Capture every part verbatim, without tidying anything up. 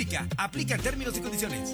Médica. Aplica términos y condiciones.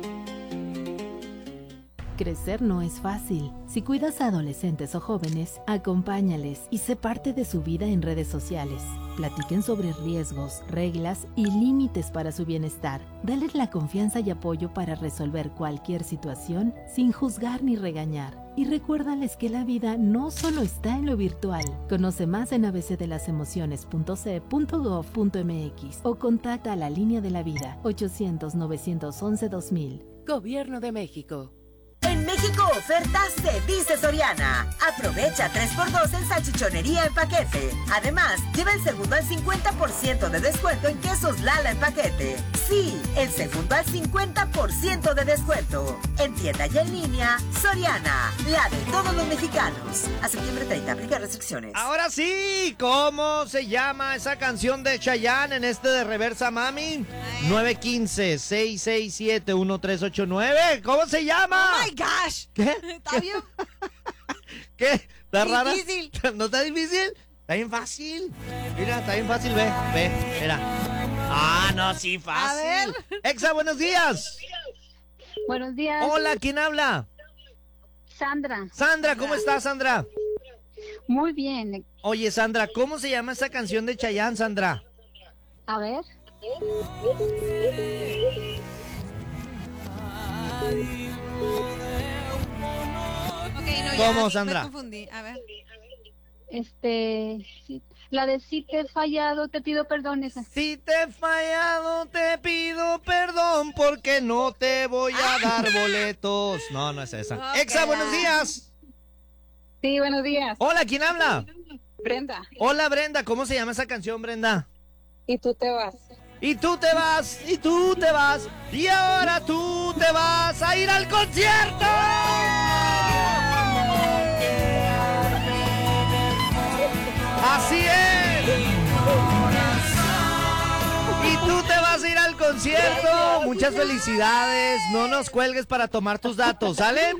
Crecer no es fácil. Si cuidas a adolescentes o jóvenes, acompáñales y sé parte de su vida en redes sociales. Platiquen sobre riesgos, reglas y límites para su bienestar. Dales la confianza y apoyo para resolver cualquier situación sin juzgar ni regañar. Y recuérdales que la vida no solo está en lo virtual. Conoce más en a b c de las emociones punto c e punto gov punto m x o contacta a la línea de la vida ochocientos, novecientos once, dos mil. Gobierno de México. En México ofertas se dice Soriana. Aprovecha tres por dos en salchichonería en paquete. Además, lleva el segundo al cincuenta por ciento de descuento en quesos Lala en paquete. Sí, el segundo al cincuenta por ciento de descuento. En tienda y en línea, Soriana, la de todos los mexicanos. A septiembre treinta, aplica restricciones. Ahora sí, ¿cómo se llama esa canción de Chayanne en este de Reversa Mami? nueve uno cinco, seis seis siete, uno tres ocho nueve. ¿Cómo se llama? ¡Oh, my gosh! ¿Qué? ¿Está bien? ¿Qué? ¿Está rara? Difícil. ¿No está difícil? Está bien fácil. Mira, está bien fácil, ve, ve, mira. Ah, no, sí, fácil. A ver. Exa, buenos días. Buenos días. Hola, ¿quién habla? Sandra. Sandra, ¿cómo estás, Sandra? Muy bien. Oye, Sandra, ¿cómo se llama esa canción de Chayanne, Sandra? A ver. Okay, no, ¿Cómo, ya, Sandra? Me confundí. A ver. Este, sí, la de si te he fallado, te pido perdón esa. Si te he fallado, te pido perdón porque no te voy a dar boletos. No, no es esa. Okay. Exa, buenos días. Sí, buenos días. Hola, ¿quién habla? Brenda. Hola, Brenda, ¿cómo se llama esa canción, Brenda? Y tú te vas. Y tú te vas, y tú te vas, y ahora tú te vas a ir al concierto. Así es. Y tú te vas a ir al concierto. Muchas felicidades. No nos cuelgues para tomar tus datos, ¿sale?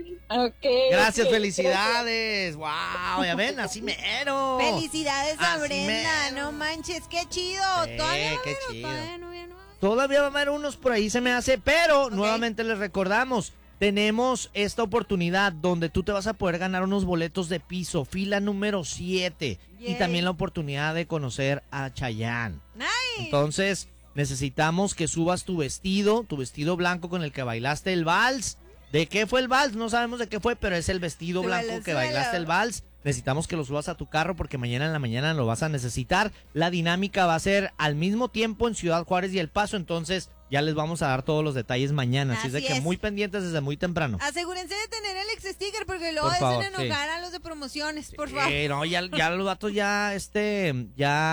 Okay. Gracias, okay. felicidades. Wow, ya ven, así mero. Felicidades a Así Brenda, mero. no manches, qué chido. Sí, Todavía va a qué haber, chido. todavía no, ya no. Todavía va a haber unos por ahí, se me hace, pero Ok. nuevamente les recordamos, tenemos esta oportunidad donde tú te vas a poder ganar unos boletos de piso, fila número siete, y Yay. también la oportunidad de conocer a Chayanne. Nice. Entonces, necesitamos que subas tu vestido, tu vestido blanco con el que bailaste el vals. ¿De qué fue el vals? No sabemos de qué fue, pero es el vestido Súbelo, blanco que súbelo. bailaste el vals. Necesitamos que lo subas a tu carro porque mañana en la mañana lo vas a necesitar. La dinámica va a ser al mismo tiempo en Ciudad Juárez y El Paso, entonces ya les vamos a dar todos los detalles mañana. Así, es de Así que es. muy pendientes desde muy temprano. Asegúrense de tener el ex sticker porque luego Por favor, hacen enojar a los de promociones, por favor. Eh, no, ya, ya los datos ya, este,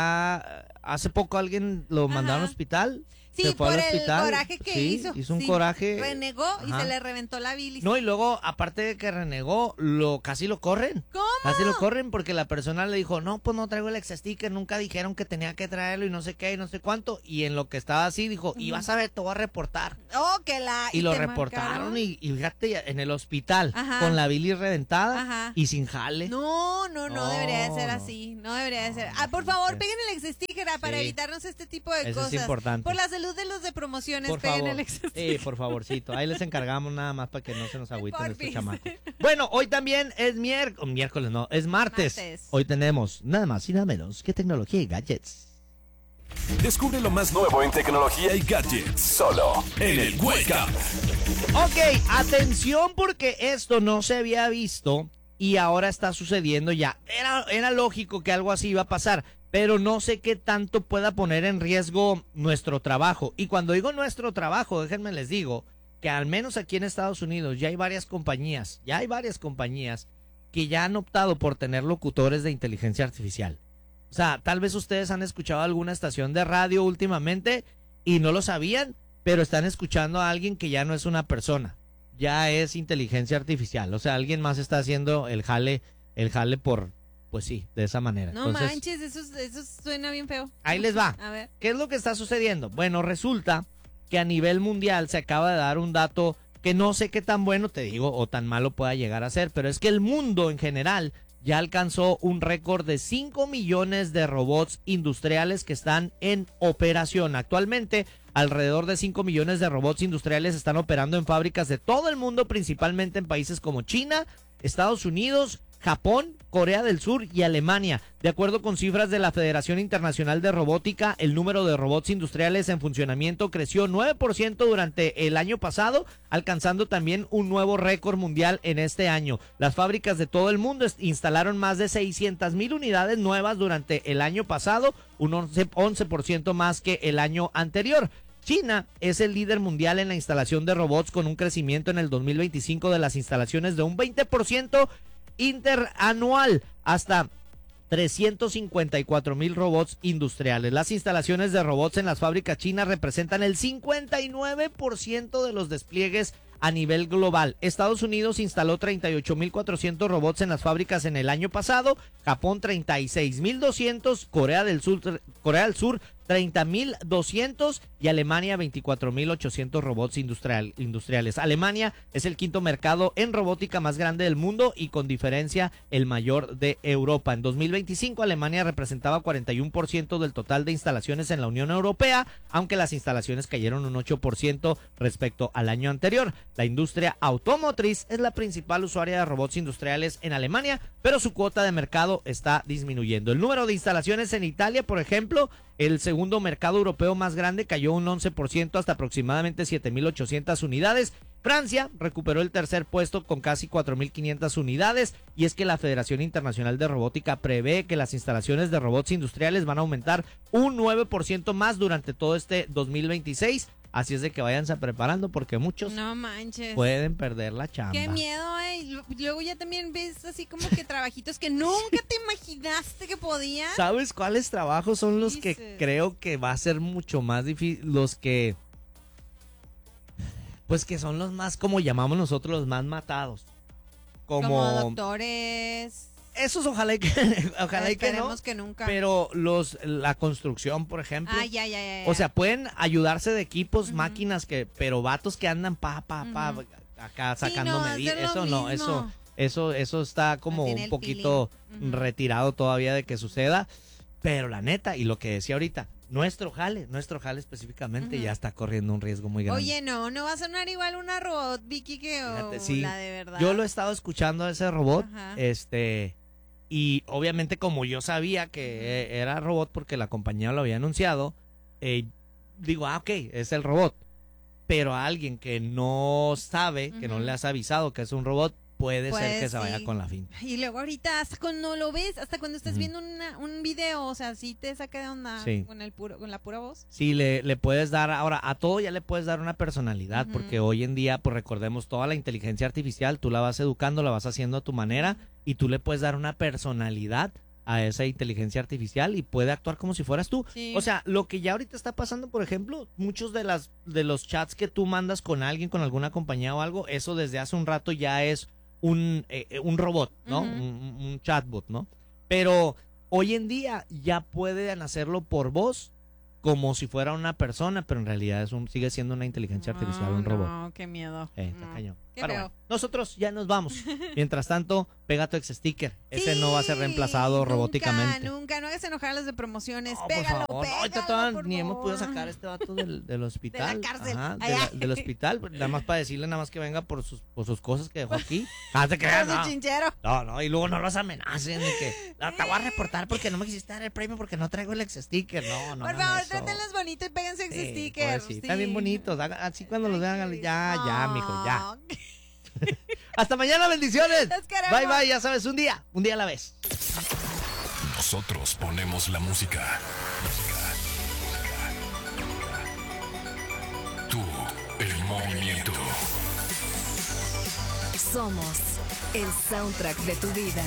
ya hace poco alguien lo mandaron al Ajá. hospital. Sí, se fue por al el hospital. coraje que Sí, hizo. hizo un Sí, coraje. renegó y Ajá. se le reventó la bilis. No, y luego, aparte de que renegó, lo casi lo corren. ¿Cómo? Casi lo corren porque la persona le dijo, no, pues no traigo el ex sticker, nunca dijeron que tenía que traerlo y no sé qué y no sé cuánto. Y en lo que estaba así dijo, y vas a ver, te voy a reportar. Oh, que la... Y, lo te reportaron marcaron. y, y fíjate, en el hospital, Ajá. con la bilis reventada Ajá. y sin jale. No, no, no, No, debería de ser no. así. No debería de ser. No, Ah, por no, favor, no. peguen el ex sticker ah, para Sí. evitarnos este tipo de Eso es cosas. importante. Por la salud de los de promociones, Por peguen favor, el ex sticker. sí, por favorcito. Ahí les encargamos nada más para que no se nos agüiten estos Porfis. chamacos. Bueno, hoy también es miércoles, miércoles no, es martes. Martes. Hoy tenemos nada más y nada menos que tecnología y gadgets. Descubre lo más nuevo en tecnología y gadgets. Solo en el Wake Up. Ok, atención porque esto no se había visto y ahora está sucediendo ya. Era, era lógico que algo así iba a pasar, pero no sé qué tanto pueda poner en riesgo nuestro trabajo. Y cuando digo nuestro trabajo, déjenme les digo que al menos aquí en Estados Unidos ya hay varias compañías, ya hay varias compañías que ya han optado por tener locutores de inteligencia artificial. O sea, tal vez ustedes han escuchado alguna estación de radio últimamente y no lo sabían, pero están escuchando a alguien que ya no es una persona, ya es inteligencia artificial. O sea, alguien más está haciendo el jale, el jale por, pues sí, de esa manera. No Entonces, manches, eso, eso suena bien feo. ahí les va. A ver. ¿Qué es lo que está sucediendo? Bueno, resulta que a nivel mundial se acaba de dar un dato que no sé qué tan bueno, te digo, o tan malo pueda llegar a ser, pero es que el mundo en general ya alcanzó un récord de cinco millones de robots industriales que están en operación. Actualmente, alrededor de cinco millones de robots industriales están operando en fábricas de todo el mundo, principalmente en países como China, Estados Unidos, Japón, Corea del Sur y Alemania. De acuerdo con cifras de la Federación Internacional de Robótica, el número de robots industriales en funcionamiento creció nueve por ciento durante el año pasado, alcanzando también un nuevo récord mundial en este año. Las fábricas de todo el mundo instalaron más de seiscientas mil unidades nuevas durante el año pasado, un once por ciento más que el año anterior. China es el líder mundial en la instalación de robots, con un crecimiento en el dos mil veinticinco de las instalaciones de un veinte por ciento interanual, hasta trescientos cincuenta y cuatro mil robots industriales. Las instalaciones de robots en las fábricas chinas representan el cincuenta y nueve por ciento de los despliegues a nivel global. Estados Unidos instaló treinta y ocho mil cuatrocientos robots en las fábricas en el año pasado, Japón treinta y seis mil doscientos, Corea del Sur, Corea del Sur treinta mil doscientos y Alemania veinticuatro mil ochocientos robots industrial, industriales. Alemania es el quinto mercado en robótica más grande del mundo y con diferencia el mayor de Europa. En dos mil veinticinco Alemania representaba cuarenta y uno por ciento del total de instalaciones en la Unión Europea, aunque las instalaciones cayeron un ocho por ciento respecto al año anterior. La industria automotriz es la principal usuaria de robots industriales en Alemania, pero su cuota de mercado está disminuyendo. El número de instalaciones en Italia, por ejemplo, el segundo mercado europeo más grande, cayó un once por ciento hasta aproximadamente siete mil ochocientas unidades. Francia recuperó el tercer puesto con casi cuatro mil quinientas unidades, y es que la Federación Internacional de Robótica prevé que las instalaciones de robots industriales van a aumentar un nueve por ciento más durante todo este dos mil veintiséis. Así es de que váyanse preparando porque muchos No manches. pueden perder la chamba. Qué miedo, eh. Y luego ya también ves así como que trabajitos que nunca te imaginaste que podías. ¿Sabes cuáles trabajos son los que Dices. creo que va a ser mucho más difícil? Los que, pues que son los más, como llamamos nosotros, los más matados. Como, Como doctores. esos ojalá y que, ojalá y que no. Esperemos que nunca. Pero los, la construcción, por ejemplo. Ah, ya, ya, ya, ya. O sea, pueden ayudarse de equipos, Ujú. máquinas, que, pero vatos que andan pa, pa, pa, Ujú. acá Sí, sacando no, medidas. hacer lo Eso no, mismo. eso, eso, eso está como Tiene un el poquito feeling. Ujú. retirado todavía de que suceda. Pero la neta, y lo que decía ahorita, nuestro jale, nuestro jale específicamente Ujú. ya está corriendo un riesgo muy grande. Oye, no, no va a sonar igual una robot, Vicky, que o Fíjate, sí. la de verdad. Yo lo he estado escuchando a ese robot, Ajá. este, y obviamente como yo sabía que eh, era robot porque la compañía lo había anunciado, eh, digo, ah, ok, es el robot. Pero a alguien que no sabe, que no Ujú. le has avisado que es un robot, puede Pues ser que se vaya sí. con la finta. Y luego ahorita, hasta cuando lo ves, hasta cuando estás Ujú. viendo una- un video, o sea, sí te saca de onda Sí. con el puro, con la pura voz. Sí, le, le puedes dar, ahora a todo ya le puedes dar una personalidad, Ujú. porque hoy en día, pues recordemos, toda la inteligencia artificial, tú la vas educando, la vas haciendo a tu manera, y tú le puedes dar una personalidad a esa inteligencia artificial y puede actuar como si fueras tú. Sí. O sea, lo que ya ahorita está pasando, por ejemplo, muchos de las de los chats que tú mandas con alguien, con alguna compañía o algo, eso desde hace un rato ya es un, eh, un robot, ¿no? Ujú. un, un chatbot, ¿no? Pero hoy en día ya pueden hacerlo por voz como si fuera una persona, pero en realidad es un, sigue siendo una inteligencia artificial, No, un robot. No, qué miedo. Eh, está No. cañón. Qué Pero feo. bueno, nosotros ya nos vamos. Mientras tanto, pega tu ex sticker. Ese no va a ser Sí, reemplazado nunca, robóticamente. Nunca, no hagas enojar a los de promociones. No, por Pégalo, favor. No, pégalo, ahorita todavía por ni hemos podido favor. sacar a este vato del, del hospital. cárcel. Ajá, de Ay, la- ay. del hospital. Nada más para decirle nada más que venga por sus, por sus cosas que dejó aquí. Ah, te creas, Con su no. chinchero. No, no, y luego no los amenacen de que "No, te voy a reportar porque no me quisiste dar el premio porque no traigo el ex sticker. No, no. Por hagan favor, eso. trátenlos bonito y péguense ex Sí, stickers. pues sí, están bien bonitos. haga- Así cuando los vean, háganle, ya, ya, mijo, ya. No. Hasta mañana, bendiciones. Los queremos. Bye, bye, ya sabes, un día, un día a la vez. Nosotros ponemos la música. Tú, el movimiento. Somos el soundtrack de tu vida.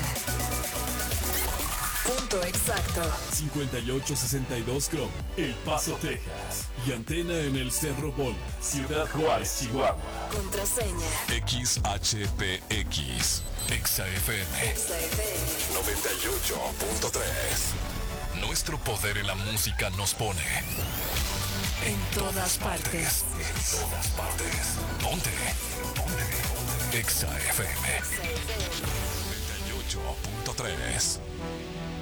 Punto exacto. cincuenta y ocho sesenta y dos Chrome, El Paso, Texas. Y antena en el Cerro Bola, Ciudad Juárez, Chihuahua. Contraseña. X H P X, Exa F M Exa F M. noventa y ocho punto tres. Nuestro poder en la música nos pone En todas partes. En todas partes. Ponte. Ponte. Exa F M. Exa F M. noventa y ocho punto tres.